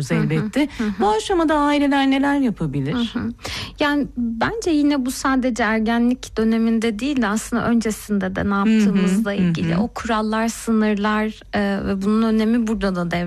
düşünüyoruz elbette. Bu aşamada aileler neler yapabilir? Yani bence yine bu sadece ergenlik döneminde değil de aslında öncesinde de ne yaptığımızla ilgili o kurallar, sınırlar ve bunun önemi burada da devreye